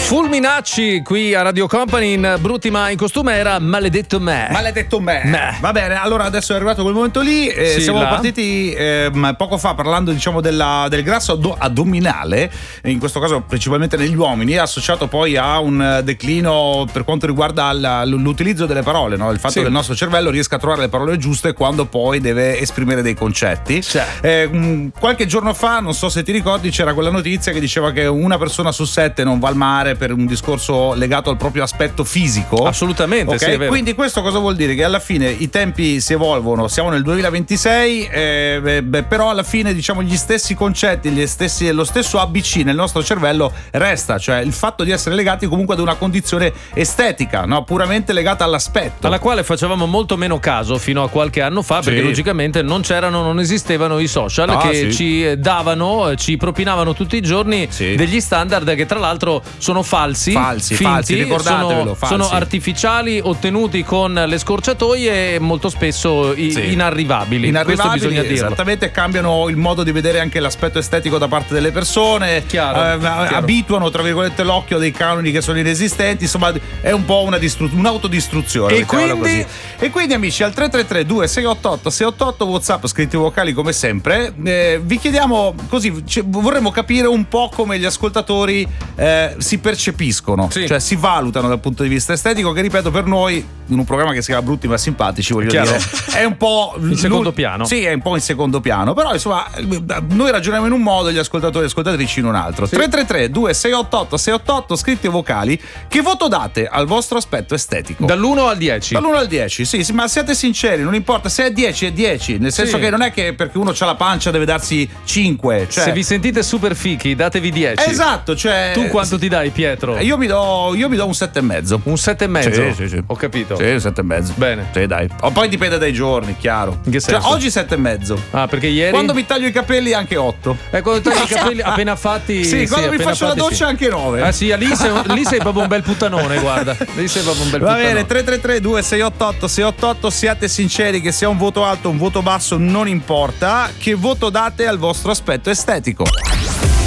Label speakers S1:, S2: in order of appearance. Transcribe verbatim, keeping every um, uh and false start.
S1: Fulminacci qui a Radio Company in Brutti ma in costume era Maledetto me.
S2: Maledetto me.
S1: me.
S2: Va bene, allora adesso è arrivato quel momento lì. Eh,
S1: Sì,
S2: siamo
S1: là.
S2: partiti eh, poco fa parlando, diciamo, della, del grasso addo- addominale, in questo caso principalmente negli uomini, associato poi a un declino per quanto riguarda la- l'utilizzo delle parole, no? Il fatto
S1: Sì.
S2: che il nostro cervello riesca a trovare le parole giuste quando poi deve esprimere dei concetti.
S1: Sì.
S2: Eh, mh, qualche giorno fa, non so se ti ricordi, c'era quella notizia che diceva che una persona su sette non va al mare per un discorso legato al proprio aspetto fisico.
S1: Assolutamente,
S2: Ok?
S1: sì, è vero.
S2: Quindi questo cosa vuol dire? Che alla fine i tempi si evolvono, siamo nel duemilaventisei, eh, beh, beh, però alla fine, diciamo, gli stessi concetti, gli stessi, lo stesso A B C nel nostro cervello resta, cioè il fatto di essere legati comunque ad una condizione estetica, no? Puramente legata all'aspetto.
S1: Alla quale facevamo molto meno caso fino a qualche anno fa, perché
S2: Sì.
S1: logicamente non c'erano, non esistevano i social
S2: Ah,
S1: che
S2: sì.
S1: ci davano, ci propinavano tutti i giorni
S2: Sì.
S1: degli standard che tra l'altro sono falsi,
S2: Falsi,
S1: finti,
S2: falsi, ricordatevelo,
S1: sono,
S2: falsi.
S1: sono artificiali, ottenuti con le scorciatoie e molto spesso i-
S2: Sì.
S1: inarrivabili.
S2: Inarrivabili,
S1: Questo bisogna dirlo.
S2: esattamente, cambiano il modo di vedere anche l'aspetto estetico da parte delle persone.
S1: Chiaro,
S2: eh,
S1: chiaro.
S2: abituano, tra virgolette, l'occhio a dei canoni che sono inesistenti. Insomma, è un po' una distru- un'autodistruzione.
S1: E
S2: mettiamola
S1: quindi?
S2: così. E quindi, amici, al tre tre tre due sei otto otto sei otto otto WhatsApp, scritti vocali come sempre, eh, vi chiediamo così, cioè, vorremmo capire un po' come gli ascoltatori eh, si percepiscono,
S1: Sì.
S2: cioè si valutano dal punto di vista estetico, che ripeto, per noi in un programma che si chiama Brutti ma Simpatici, voglio
S1: Chiaro.
S2: dire, è un po'
S1: In secondo piano.
S2: Sì, è un po' in secondo piano, però insomma noi ragioniamo in un modo e gli ascoltatori e ascoltatrici in un altro.
S1: Sì.
S2: tre tre tre due sei otto otto sei otto otto, scritti e vocali. Che voto date al vostro aspetto estetico?
S1: Dall'uno al dieci.
S2: Dall'uno al dieci, sì, sì, ma siate sinceri, non importa se è dieci è dieci, nel senso
S1: Sì.
S2: che non è che perché uno c'ha la pancia deve darsi cinque, cioè
S1: Se vi sentite super fichi, datevi dieci.
S2: esatto, cioè
S1: Tu quanto ti dai, Pietro?
S2: io mi do io mi do un sette e mezzo.
S1: Un sette e mezzo?
S2: Sì, sì, sì.
S1: Ho capito.
S2: Sì, sette e mezzo.
S1: Bene.
S2: Sì, dai. O poi dipende dai giorni, chiaro.
S1: In che
S2: Cioè,
S1: senso?
S2: oggi sette e mezzo.
S1: Ah, perché ieri?
S2: Quando mi taglio i capelli anche otto.
S1: Eh, quando tagli i capelli appena fatti.
S2: Sì, quando mi
S1: appena
S2: faccio la
S1: fatti,
S2: doccia
S1: sì.
S2: anche nove.
S1: Ah sì, lì sei, lì sei proprio un bel puttanone, guarda. Lì sei proprio un bel
S2: Va
S1: puttanone.
S2: bene, tre tre tre due sei otto otto sei otto otto, siate sinceri, che sia un voto alto o un voto basso non importa. Che voto date al vostro aspetto estetico?